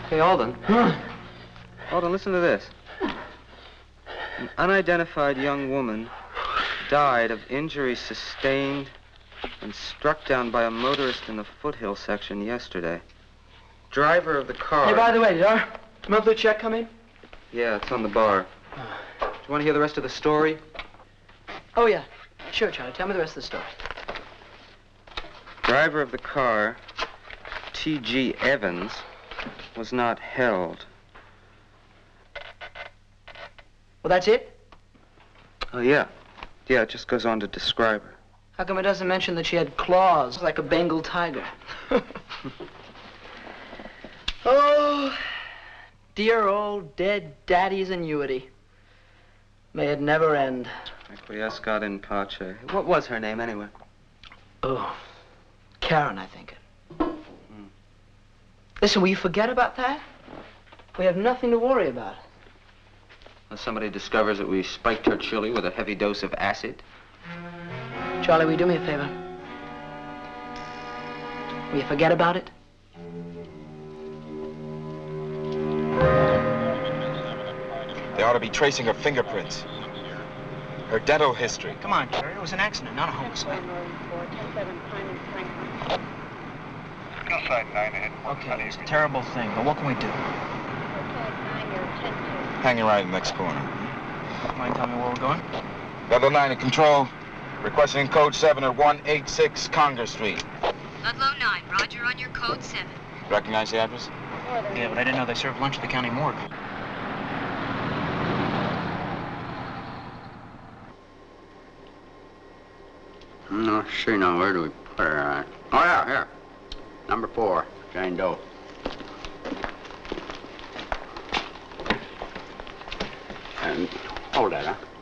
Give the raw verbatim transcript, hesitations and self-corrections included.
Hey, Alden. Huh? Alden, listen to this. An unidentified young woman died of injuries sustained and struck down by a motorist in the foothill section yesterday. Driver of the car... Hey, by the way, did our monthly check come in? Yeah, it's on the bar. Do you want to hear the rest of the story? Oh, yeah. Sure, Charlie. Tell me the rest of the story. Driver of the car, T G Evans, was not held. Well, that's it? Oh, yeah. Yeah, it just goes on to describe her. How come it doesn't mention that she had claws like a Bengal tiger? Oh, dear old dead daddy's annuity. May it never end. Acquiescat in pace. What was her name, anyway? Oh, Karen, I think. Hmm. Listen, will you forget about that? We have nothing to worry about. Unless somebody discovers that we spiked her chili with a heavy dose of acid. Charlie, will you do me a favor? Will you forget about it? They ought to be tracing her fingerprints. Her dental history. Come on, Jerry. It was an accident, not a homicide. Okay, it's a terrible thing, but what can we do? Hanging right in the next corner. Mind telling me where we're going? Level nine in control. Requesting code seven at one eighty-six Congress Street. Ludlow nine, roger on your code seven. Recognize the address? Yeah, but I didn't know they served lunch at the county morgue. No, see now, where do we put her at? Oh, yeah, here. Number four, Jane Doe. And hold that, huh?